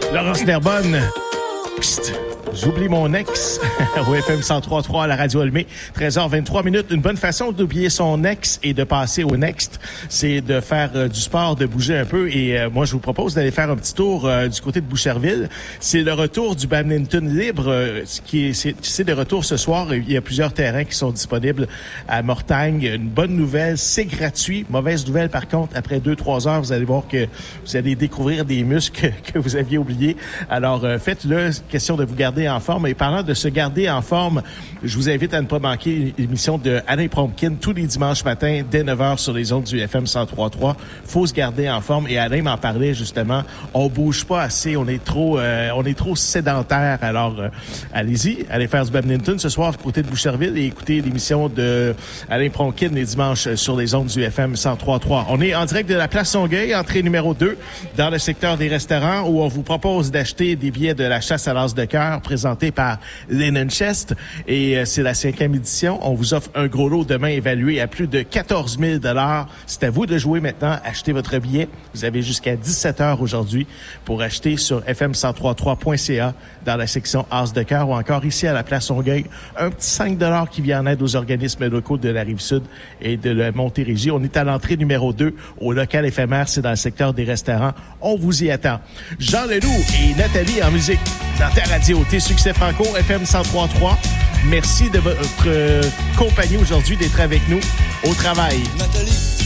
Laurence Nerbonne. Psst, j'oublie mon ex au FM 103.3 à la radio Allumée. 13h23 minutes. Une bonne façon d'oublier son ex et de passer au next, c'est de faire du sport, de bouger un peu. Et moi, je vous propose d'aller faire un petit tour du côté de Boucherville. C'est le retour du badminton libre c'est de retour ce soir. Il y a plusieurs terrains qui sont disponibles à Mortagne. Une bonne nouvelle, c'est gratuit. Mauvaise nouvelle, par contre, après 2-3 heures, vous allez voir que vous allez découvrir des muscles que vous aviez oubliés. Alors, faites-le. Question de vous garder en forme. Et parlant de se garder en forme, je vous invite à ne pas manquer l'émission de Alain Prompkin tous les dimanches matins dès 9h sur les ondes du FM 103.3. Faut se garder en forme. Et Alain m'en parlait justement. On bouge pas assez. On est trop sédentaire. Alors, allez-y. Allez faire du badminton ce soir du côté de Boucherville et écoutez l'émission de Alain Prompkin les dimanches sur les ondes du FM 103.3. On est en direct de la Place Longueuil, entrée numéro 2, dans le secteur des restaurants où on vous propose d'acheter des billets de la chasse à l'as de cœur présenté par Linen Chest. Et c'est la 5e édition. On vous offre un gros lot demain évalué à plus de 14 000 $. C'est à vous de jouer maintenant. Achetez votre billet. Vous avez jusqu'à 17h aujourd'hui pour acheter sur fm1033.ca dans la section As de cœur ou encore ici à la Place Longueuil. Un petit 5 $ qui vient en aide aux organismes locaux de la Rive-Sud et de la Montérégie. On est à l'entrée numéro 2 au local éphémère. C'est dans le secteur des restaurants. On vous y attend. Jean Leloup et Nathalie en musique dans ta radio. Tes succès franco, FM 103.3. Merci de votre compagnie aujourd'hui, d'être avec nous au travail. Nathalie.